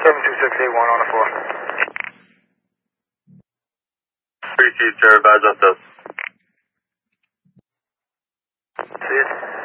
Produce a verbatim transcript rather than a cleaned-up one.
seven two six eight one on the floor. Three teacher, advise us. See it?